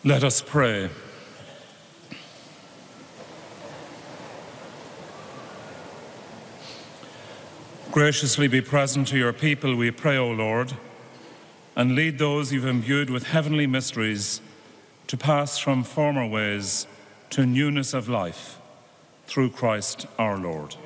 Let us pray. Graciously be present to your people, we pray, O Lord, and lead those you've imbued with heavenly mysteries to pass from former ways to newness of life, through Christ our Lord.